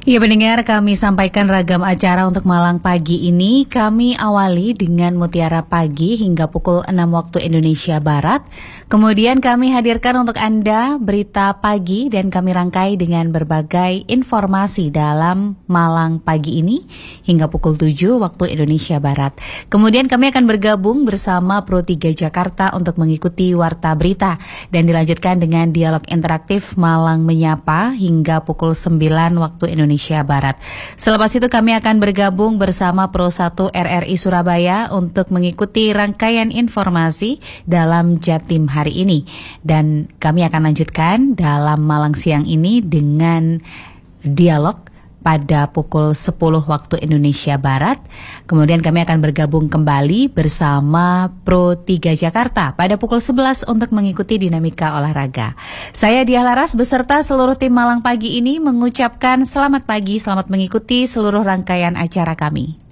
Ya pendengar, kami sampaikan ragam acara untuk Malang pagi ini. Kami awali dengan Mutiara Pagi hingga pukul 6 waktu Indonesia Barat. Kemudian kami hadirkan untuk Anda berita pagi dan kami rangkai dengan berbagai informasi dalam Malang pagi ini hingga pukul 7 waktu Indonesia Barat. Kemudian kami akan bergabung bersama Pro 3 Jakarta untuk mengikuti Warta Berita dan dilanjutkan dengan dialog interaktif Malang Menyapa hingga pukul 9 waktu Indonesia Barat. Selepas itu kami akan bergabung bersama Pro 1 RRI Surabaya untuk mengikuti rangkaian informasi dalam Jatim hari ini. Dan kami akan lanjutkan dalam Malang siang ini dengan dialog pada pukul 10 waktu Indonesia Barat. Kemudian kami akan bergabung kembali bersama Pro 3 Jakarta pada pukul 11 untuk mengikuti dinamika olahraga. Saya Diah Laras beserta seluruh tim Malang pagi ini mengucapkan selamat pagi, selamat mengikuti seluruh rangkaian acara kami.